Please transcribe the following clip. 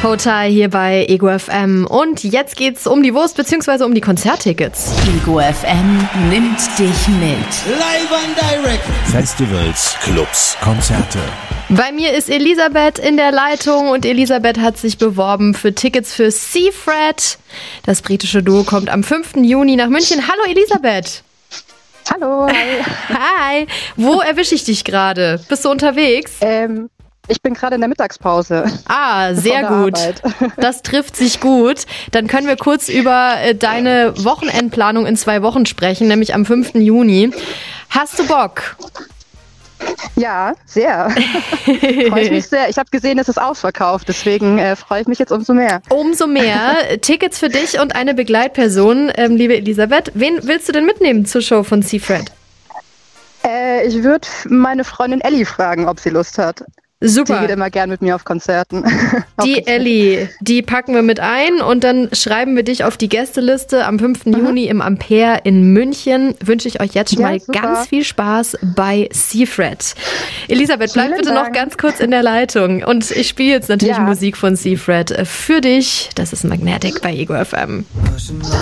Hotel hier bei Ego FM. Und jetzt geht's um die Wurst bzw. um die Konzerttickets. Ego FM nimmt dich mit. Live and direct. Festivals, Clubs, Konzerte. Bei mir ist Elisabeth in der Leitung und Elisabeth hat sich beworben für Tickets für Seafret. Das britische Duo kommt am 5. Juni nach München. Hallo Elisabeth. Hallo. Hi. Hi. Wo erwische ich dich gerade? Bist du unterwegs? Ich bin gerade in der Mittagspause. Ah, sehr gut. Arbeit. Das trifft sich gut. Dann können wir kurz über deine Wochenendplanung in 2 Wochen sprechen, nämlich am 5. Juni. Hast du Bock? Ja, sehr. Freue ich mich sehr. Ich habe gesehen, es ist ausverkauft, deswegen freue ich mich jetzt umso mehr. Umso mehr. Tickets für dich und eine Begleitperson, liebe Elisabeth. Wen willst du denn mitnehmen zur Show von Seafret? Ich würde meine Freundin Ellie fragen, ob sie Lust hat. Super. Die geht immer gern mit mir auf Konzerten. Die Ellie, die packen wir mit ein und dann schreiben wir dich auf die Gästeliste am 5. Juni im Ampere in München. Wünsche ich euch jetzt schon mal super. ganz viel Spaß bei Seafret. Elisabeth, bleib Vielen bitte Dank. noch ganz kurz in der Leitung. Und ich spiele jetzt natürlich Ja. Musik von Seafret für dich. Das ist Magnetic bei Ego FM.